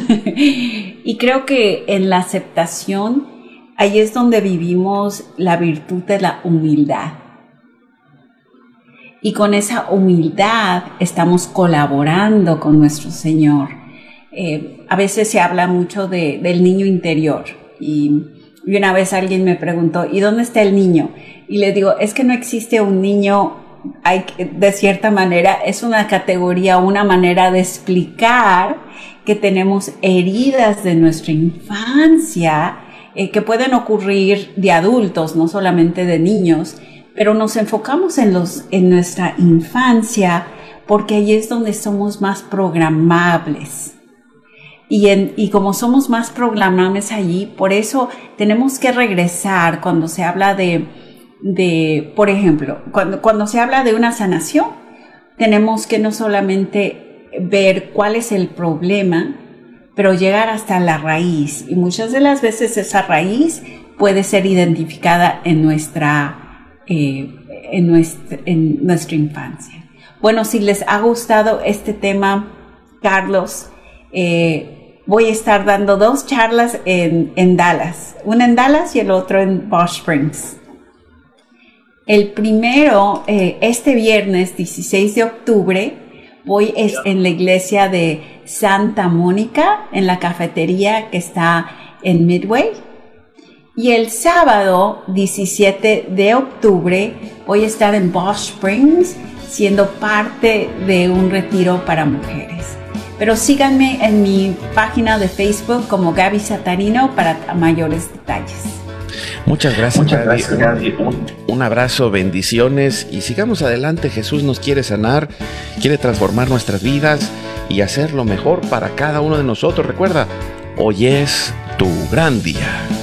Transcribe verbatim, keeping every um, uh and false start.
Y creo que en la aceptación, ahí es donde vivimos la virtud de la humildad. Y con esa humildad estamos colaborando con nuestro Señor. Eh, a veces se habla mucho de, del niño interior. Y, y una vez alguien me preguntó, ¿y dónde está el niño? Y le digo, es que no existe un niño, hay, de cierta manera, es una categoría, una manera de explicar que tenemos heridas de nuestra infancia eh, que pueden ocurrir de adultos, no solamente de niños, pero nos enfocamos en, los, en nuestra infancia porque ahí es donde somos más programables. Y, en, y como somos más programables allí, por eso tenemos que regresar cuando se habla de, de por ejemplo, cuando, cuando se habla de una sanación, tenemos que no solamente ver cuál es el problema, pero llegar hasta la raíz. Y muchas de las veces esa raíz puede ser identificada en nuestra Eh, en, nuestra, en nuestra infancia. Bueno, si les ha gustado este tema, Carlos, eh, voy a estar dando dos charlas en, en Dallas, una en Dallas y el otro en Bosch Springs. El primero, eh, este viernes dieciséis de octubre, voy es en la iglesia de Santa Mónica, en la cafetería que está en Midway. Y el sábado diecisiete de octubre voy a estar en Bosch Springs siendo parte de un retiro para mujeres. Pero síganme en mi página de Facebook como Gaby Satarino para mayores detalles. Muchas gracias, Muchas Gaby. gracias, Gaby. Un, un abrazo, bendiciones y sigamos adelante. Jesús nos quiere sanar, quiere transformar nuestras vidas y hacer lo mejor para cada uno de nosotros. Recuerda, hoy es tu gran día.